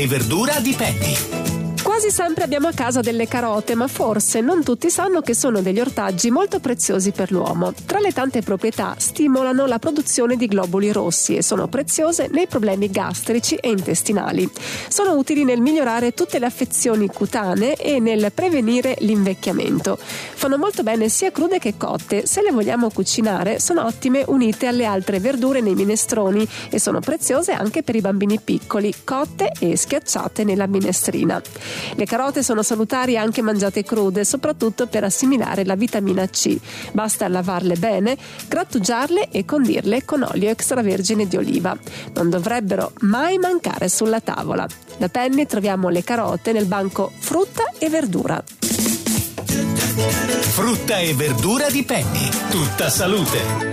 e verdura di Penny. Quasi sempre abbiamo a casa delle carote, ma forse non tutti sanno che sono degli ortaggi molto preziosi per l'uomo. Tra le tante proprietà, stimolano la produzione di globuli rossi e sono preziose nei problemi gastrici e intestinali. Sono utili nel migliorare tutte le affezioni cutanee e nel prevenire l'invecchiamento. Fanno molto bene sia crude che cotte. Se le vogliamo cucinare, sono ottime unite alle altre verdure nei minestroni e sono preziose anche per i bambini piccoli, cotte e schiacciate nella minestrina. Le carote sono salutari anche mangiate crude, soprattutto per assimilare la vitamina C. Basta lavarle bene, grattugiarle e condirle con olio extravergine di oliva. Non dovrebbero mai mancare sulla tavola. Da Penny troviamo le carote nel banco frutta e verdura. Frutta e verdura di Penny. Tutta salute.